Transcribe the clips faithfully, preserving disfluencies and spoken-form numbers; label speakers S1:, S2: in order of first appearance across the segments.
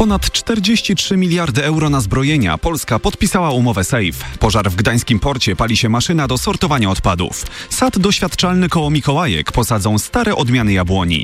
S1: Ponad czterdzieści trzy miliardy euro na zbrojenia. Polska podpisała umowę SAFE. Pożar w gdańskim porcie, pali się maszyna do sortowania odpadów. Sad doświadczalny koło Mikołajek, posadzą stare odmiany jabłoni.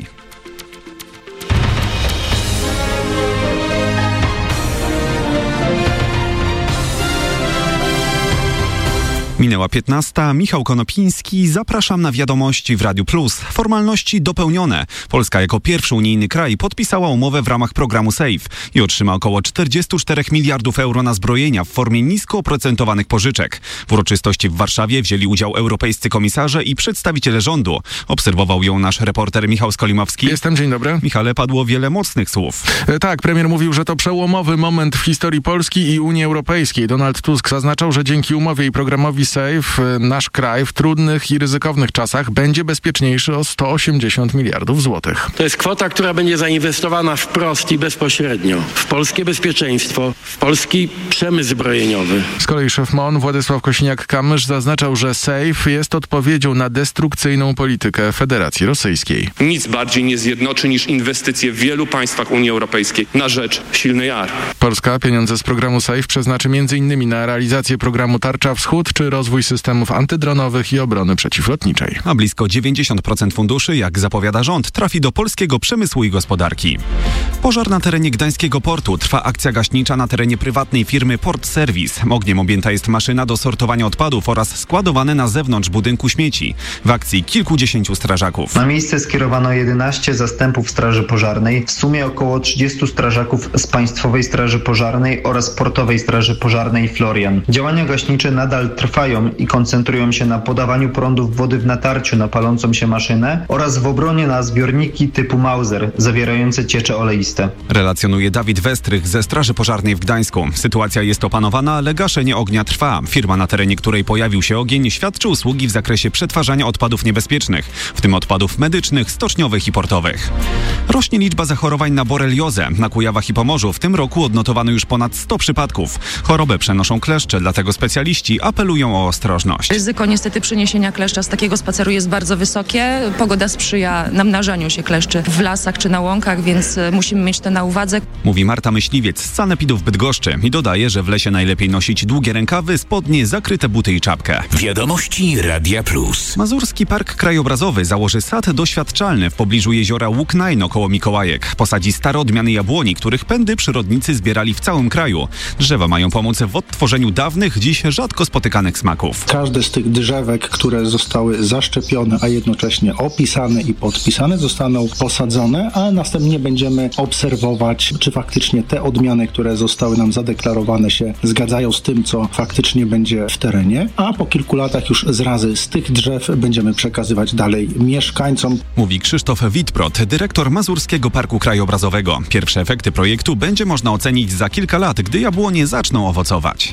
S1: Minęła piętnasta. Michał Konopiński. Zapraszam na wiadomości w Radiu Plus. Formalności dopełnione. Polska jako pierwszy unijny kraj podpisała umowę w ramach programu SAFE i otrzyma około czterdzieści cztery miliardów euro na zbrojenia w formie nisko oprocentowanych pożyczek. W uroczystości w Warszawie wzięli udział europejscy komisarze i przedstawiciele rządu. Obserwował ją nasz reporter Michał Skolimowski.
S2: Jestem, dzień dobry.
S1: Michale, padło wiele mocnych słów.
S2: E, tak, premier mówił, że to przełomowy moment w historii Polski i Unii Europejskiej. Donald Tusk zaznaczał, że dzięki umowie i programowi SAFE nasz kraj w trudnych i ryzykownych czasach będzie bezpieczniejszy o sto osiemdziesiąt miliardów złotych.
S3: To jest kwota, która będzie zainwestowana wprost i bezpośrednio w polskie bezpieczeństwo, w polski przemysł zbrojeniowy.
S2: Z kolei szef M O N Władysław Kosiniak-Kamysz zaznaczał, że SAFE jest odpowiedzią na destrukcyjną politykę Federacji Rosyjskiej.
S4: Nic bardziej nie zjednoczy niż inwestycje w wielu państwach Unii Europejskiej na rzecz silnej armii.
S2: Polska pieniądze z programu SAFE przeznaczy między innymi na realizację programu Tarcza Wschód czy rozwój systemów antydronowych i obrony przeciwlotniczej.
S1: A blisko dziewięćdziesiąt procent funduszy, jak zapowiada rząd, trafi do polskiego przemysłu i gospodarki. Pożar na terenie gdańskiego portu. Trwa akcja gaśnicza na terenie prywatnej firmy Port Service. Ogniem objęta jest maszyna do sortowania odpadów oraz składowane na zewnątrz budynku śmieci. W akcji kilkudziesięciu strażaków.
S5: Na miejsce skierowano jedenaście zastępów Straży Pożarnej, w sumie około trzydziestu strażaków z Państwowej Straży Pożarnej oraz Portowej Straży Pożarnej Florian. Działania gaśnicze nadal trwają i koncentrują się na podawaniu prądów wody w natarciu na palącą się maszynę oraz w obronie na zbiorniki typu Mauser zawierające ciecze oleiste.
S1: Relacjonuje Dawid Westrych ze Straży Pożarnej w Gdańsku. Sytuacja jest opanowana, ale gaszenie ognia trwa. Firma, na terenie której pojawił się ogień, świadczy usługi w zakresie przetwarzania odpadów niebezpiecznych, w tym odpadów medycznych, stoczniowych i portowych. Rośnie liczba zachorowań na boreliozę. Na Kujawach i Pomorzu w tym roku odnotowano już ponad sto przypadków. Chorobę przenoszą kleszcze, dlatego specjaliści apelują o ostrożność.
S6: Ryzyko niestety przyniesienia kleszcza z takiego spaceru jest bardzo wysokie. Pogoda sprzyja namnażaniu się kleszczy w lasach czy na łąkach, więc musimy mieć to na uwadze.
S1: Mówi Marta Myśliwiec z Sanepidu w Bydgoszczy i dodaje, że w lesie najlepiej nosić długie rękawy, spodnie, zakryte buty i czapkę.
S7: Wiadomości Radia Plus.
S1: Mazurski Park Krajobrazowy założy sad doświadczalny w pobliżu jeziora Łuknajno koło Mikołajek. Posadzi stare odmiany jabłoni, których pędy przyrodnicy zbierali w całym kraju. Drzewa mają pomóc w odtworzeniu dawnych, dziś rzadko spotykanych smaków.
S8: Każde z tych drzewek, które zostały zaszczepione, a jednocześnie opisane i podpisane, zostaną posadzone, a następnie będziemy obserwować, czy faktycznie te odmiany, które zostały nam zadeklarowane, się zgadzają z tym, co faktycznie będzie w terenie, a po kilku latach już zrazy z tych drzew będziemy przekazywać dalej mieszkańcom.
S1: Mówi Krzysztof Witprot, dyrektor Mazurskiego Parku Krajobrazowego. Pierwsze efekty projektu będzie można ocenić za kilka lat, gdy jabłonie zaczną owocować.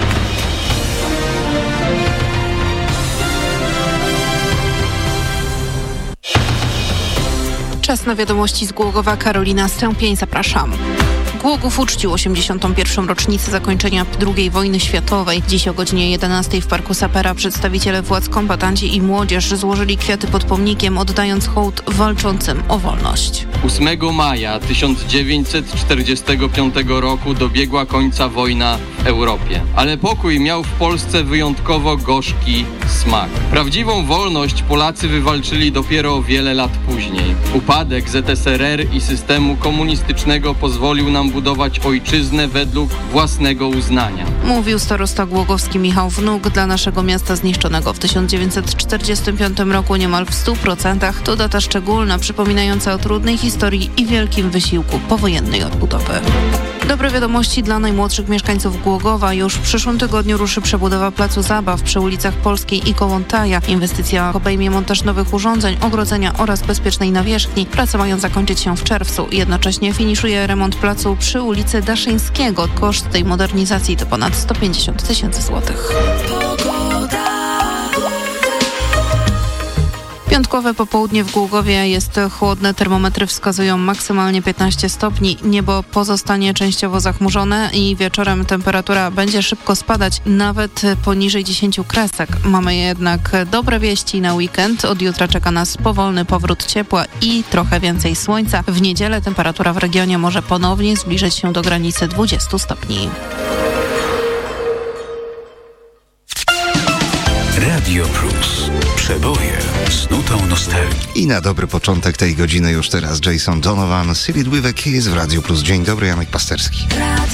S9: Czas na wiadomości z Głogowa. Karolina Stępień, zapraszam. Głogów uczcił osiemdziesiątą pierwszą rocznicę zakończenia drugiej wojny światowej. Dziś o godzinie jedenastej w Parku Sapera przedstawiciele władz, kombatanci i młodzież złożyli kwiaty pod pomnikiem, oddając hołd walczącym o wolność.
S10: ósmego maja tysiąc dziewięćset czterdziestego piątego roku dobiegła końca wojna w Europie. Ale pokój miał w Polsce wyjątkowo gorzki smak. Prawdziwą wolność Polacy wywalczyli dopiero wiele lat później. Upadek Z S R R i systemu komunistycznego pozwolił nam budować ojczyznę według własnego uznania.
S9: Mówił starosta głogowski Michał Wnuk. Dla naszego miasta zniszczonego w tysiąc dziewięćset czterdziestym piątym roku niemal w stu procentach to data szczególna, przypominająca o trudnej historii i wielkim wysiłku powojennej odbudowy. Dobre wiadomości dla najmłodszych mieszkańców Głogowa. Już w przyszłym tygodniu ruszy przebudowa placu zabaw przy ulicach Polskiej i Kołątaja. Inwestycja obejmie montaż nowych urządzeń, ogrodzenia oraz bezpiecznej nawierzchni. Prace mają zakończyć się w czerwcu. Jednocześnie finiszuje remont placu przy ulicy Daszyńskiego. Koszt tej modernizacji to ponad sto pięćdziesiąt tysięcy złotych. Piątkowe popołudnie w Gługowie jest chłodne, termometry wskazują maksymalnie piętnaście stopni. Niebo pozostanie częściowo zachmurzone i wieczorem temperatura będzie szybko spadać, nawet poniżej dziesięć kresek. Mamy jednak dobre wieści na weekend. Od jutra czeka nas powolny powrót ciepła i trochę więcej słońca. W niedzielę temperatura w regionie może ponownie zbliżyć się do granicy dwudziestu stopni.
S7: Radio Plus. Przeboje z nutą nostalgii.
S11: I na dobry początek tej godziny już teraz Jason Donovan, Seal It With A Kiss w Radio Plus. Dzień dobry, Janek Pasterski.